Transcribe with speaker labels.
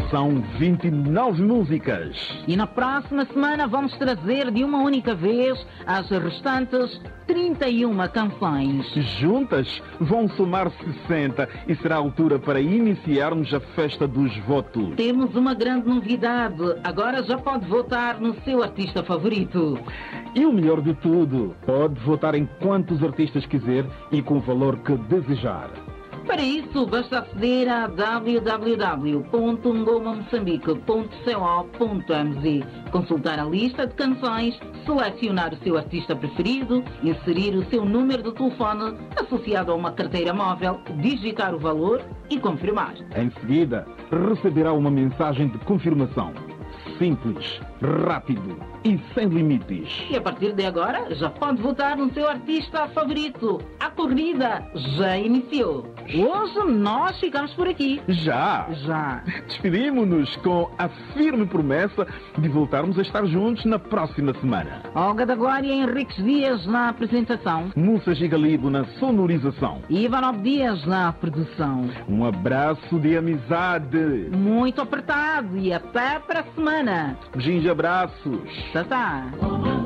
Speaker 1: São 29 músicas.
Speaker 2: E na próxima semana vamos trazer de uma única vez as restantes 31 canções.
Speaker 1: Juntas vão somar 60 e será a altura para iniciarmos a festa dos votos.
Speaker 2: Temos uma grande novidade. Agora já pode votar no seu artista favorito.
Speaker 1: E o melhor de tudo, pode votar em quantos artistas quiser e com o valor que desejar.
Speaker 2: Para isso, basta aceder a www.ngomamoçambique.co.mz, consultar a lista de canções, selecionar o seu artista preferido, inserir o seu número de telefone associado a uma carteira móvel, digitar o valor e confirmar.
Speaker 1: Em seguida, receberá uma mensagem de confirmação. Simples, rápido e sem limites.
Speaker 2: E a partir de agora, já pode votar no seu artista favorito. A corrida já iniciou. Hoje nós ficamos por aqui.
Speaker 1: Já! Despedimos-nos com a firme promessa de voltarmos a estar juntos na próxima semana.
Speaker 2: Olga da Glória e Henriques Dias na apresentação.
Speaker 1: Mussa Gigalido na sonorização.
Speaker 2: E Ivanov Dias na produção.
Speaker 1: Um abraço de amizade.
Speaker 2: Muito apertado e até para a semana.
Speaker 1: Beijinhos e abraços.
Speaker 2: Tá.